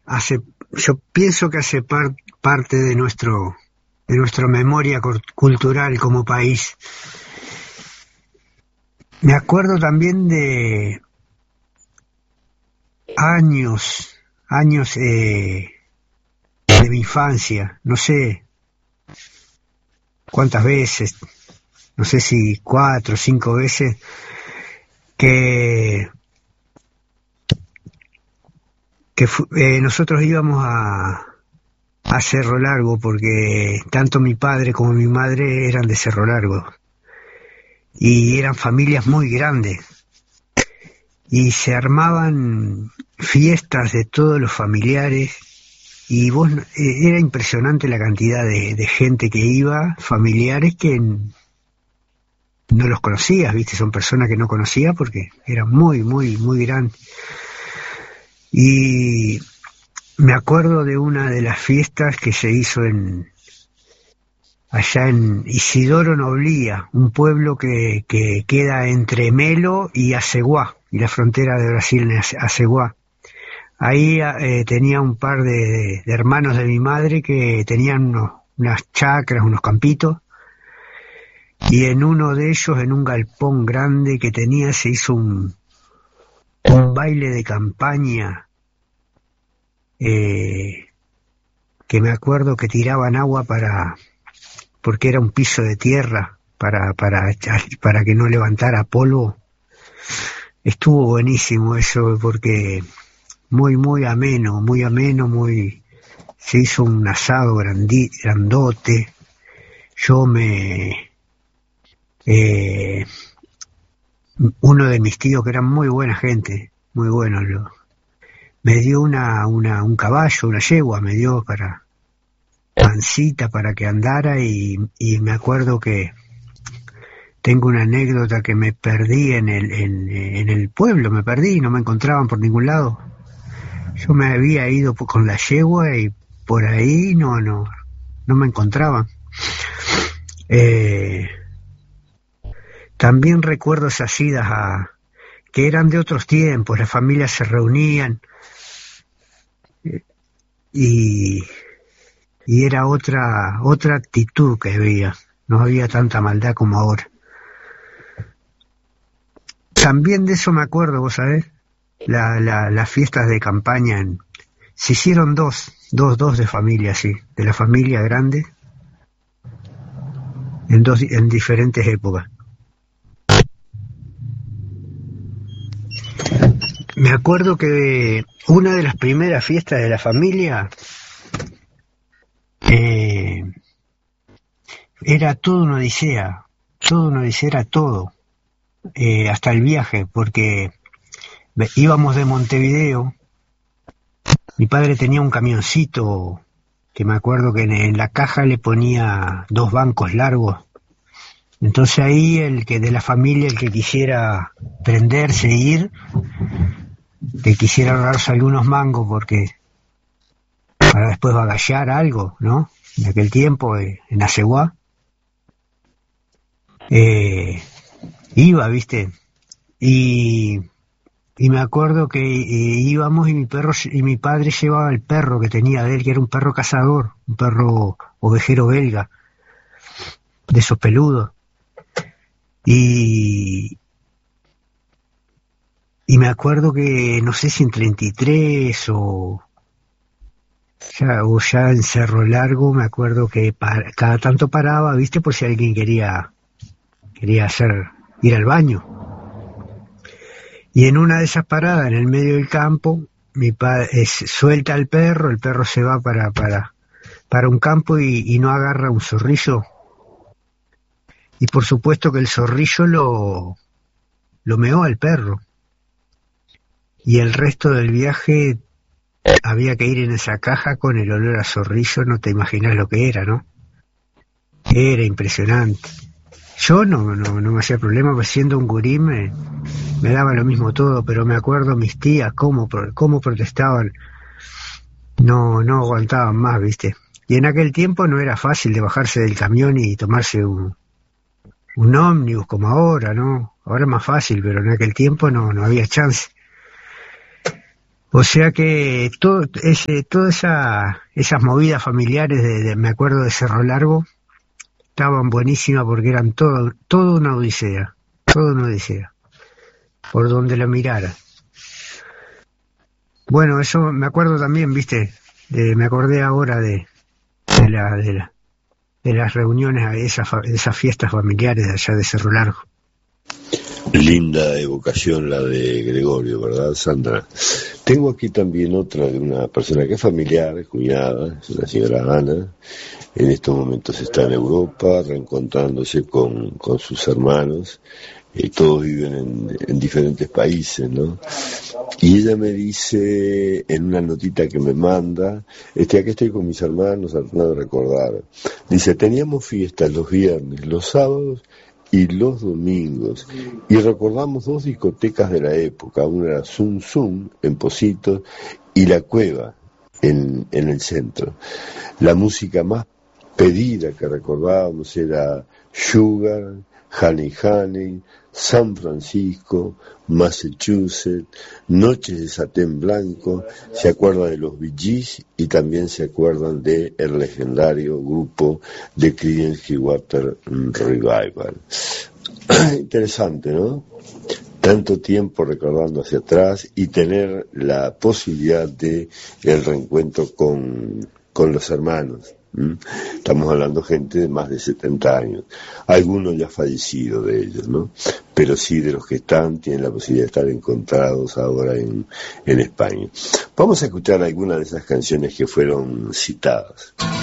hace, yo pienso que hace parte de nuestra memoria cultural como país. Me acuerdo también de años de mi infancia, no sé cuántas veces, no sé si 4 o 5 veces, que, nosotros íbamos a Cerro Largo, porque tanto mi padre como mi madre eran de Cerro Largo, y eran familias muy grandes, y se armaban fiestas de todos los familiares, y era impresionante la cantidad de gente que iba, familiares que no los conocías, viste, son personas que no conocías porque eran muy grandes. Y me acuerdo de una de las fiestas que se hizo allá en Isidoro Noblía, un pueblo que queda entre Melo y Aceguá, y la frontera de Brasil en Aceguá. Ahí tenía un par de hermanos de mi madre que tenían unas chacras, unos campitos, y en uno de ellos, en un galpón grande que tenía, se hizo un baile de campaña, que me acuerdo que tiraban agua porque era un piso de tierra, para que no levantara polvo. Estuvo buenísimo eso, porque muy ameno, se hizo un asado grandote. Yo uno de mis tíos, que eran muy buena gente, muy buenos, me dio un caballo, una yegua, me dio para mansita para que andara, y me acuerdo que tengo una anécdota que me perdí en el pueblo, me perdí, no me encontraban por ningún lado. Yo me había ido con la yegua y por ahí no me encontraban. También recuerdo esas idas que eran de otros tiempos, las familias se reunían, y era otra actitud que había, no había tanta maldad como ahora. También de eso me acuerdo, vos sabés, las fiestas de campaña, se hicieron dos de familia, sí, de la familia grande, en diferentes épocas. Me acuerdo que una de las primeras fiestas de la familia era toda una odisea, era todo, hasta el viaje, porque íbamos de Montevideo. Mi padre tenía un camioncito que me acuerdo que en la caja le ponía 2 bancos largos. Entonces ahí el que de la familia, el que quisiera prenderse e ir, que quisiera ahorrarse algunos mangos porque para después bagallar algo, ¿no? En aquel tiempo, en Aceguá, iba, ¿viste? Y me acuerdo que íbamos, y mi padre llevaba el perro que tenía de él, que era un perro cazador, un perro ovejero belga, de esos peludos. Y me acuerdo que, no sé si en 33 o ya en Cerro Largo, me acuerdo que cada tanto paraba, ¿viste? Por si alguien quería ir al baño. Y en una de esas paradas, en el medio del campo, mi padre suelta al perro, el perro se va para un campo y no agarra un zorrillo. Y por supuesto que el zorrillo lo meó al perro. Y el resto del viaje había que ir en esa caja con el olor a zorrillo, no te imaginas lo que era, ¿no? Era impresionante. Yo no me hacía problema, pues siendo un gurí me daba lo mismo todo, pero me acuerdo mis tías cómo protestaban, no aguantaban más, ¿viste? Y en aquel tiempo no era fácil de bajarse del camión y tomarse un ómnibus como ahora, ¿no? Ahora es más fácil, pero en aquel tiempo no había chance. O sea que todas esas movidas familiares me acuerdo de Cerro Largo, estaban buenísimas porque eran todo una odisea, por donde la mirara. Bueno, eso me acuerdo también, viste, me acordé ahora de, la, de, la- de las reuniones, esas fiestas familiares de allá de Cerro Largo. Linda evocación la de Gregorio, ¿verdad, Sandra? Tengo aquí también otra de una persona que es familiar, es cuñada, es una señora Ana. En estos momentos está en Europa, reencontrándose con sus hermanos. Todos viven en diferentes países, ¿no? Y ella me dice en una notita que me manda, aquí estoy con mis hermanos tratando de recordar. Dice, teníamos fiestas los viernes, los sábados y los domingos. Y recordamos dos discotecas de la época, una era Zum Zum en Positos y La Cueva en el centro. La música más pedida que recordábamos era Sugar, Honey Honey, San Francisco, Massachusetts, Noches de Satén Blanco, se acuerdan de los Bee Gees y también se acuerdan de el legendario grupo de Creedence Clearwater Revival. Interesante, ¿no? Tanto tiempo recordando hacia atrás y tener la posibilidad de el reencuentro con los hermanos. Estamos hablando de gente de más de 70 años. Algunos ya fallecidos de ellos, ¿no? Pero sí de los que tienen la posibilidad de estar encontrados ahora en España. Vamos a escuchar algunas de esas canciones que fueron citadas.